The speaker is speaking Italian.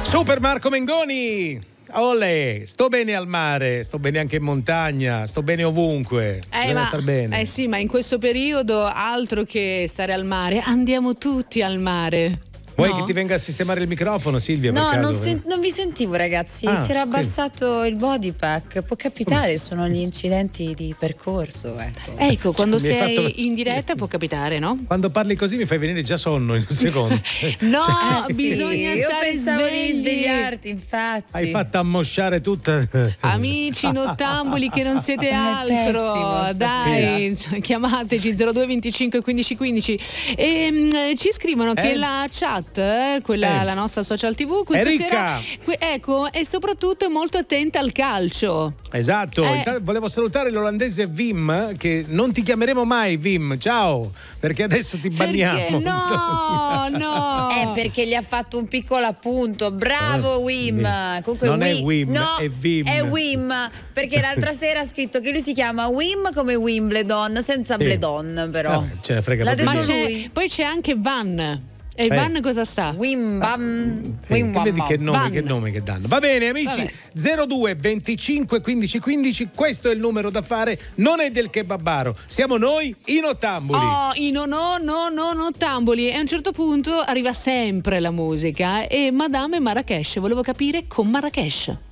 Super Marco Mengoni! Olè, sto bene al mare, sto bene anche in montagna, sto bene ovunque. Bisogna star bene. Sì, ma in questo periodo altro che stare al mare, andiamo tutti al mare. Vuoi che ti venga a sistemare il microfono, Silvia? No, per caso? non vi sentivo, ragazzi. Si era abbassato il body pack. Può capitare, sono gli incidenti di percorso. Ecco, quando sei in diretta può capitare, no? Quando parli così mi fai venire già sonno in un secondo. No, bisogna io stare pensavo svegli. di svegliarti, infatti. Hai fatto ammosciare tutta. Amici nottambuli che non siete altro, pessimo, dai, chiamateci 02 25 15 15 e ci scrivono che la chat, quella la nostra social TV questa sera ecco, e soprattutto è molto attenta al calcio. Esatto, volevo salutare l'olandese Wim, che non ti chiameremo mai Wim, ciao, perché adesso ti banniamo. No. Perché gli ha fatto un piccolo appunto. Bravo Wim. Comunque non è Wim, è Wim. È Wim, perché l'altra sera ha scritto che lui si chiama Wim come Wimbledon, senza Bledon però. Ce ne frega l'ha detto lui. Poi c'è anche Van. E Van cosa sta? Wim Bam. Vedi che nome che danno. Va bene amici, 02 25 15 15, questo è il numero da fare, non è del kebabaro, siamo noi i nottambuli. Nottambuli. E a un certo punto arriva sempre la musica e Madame Marrakesh, volevo capire con Marrakesh.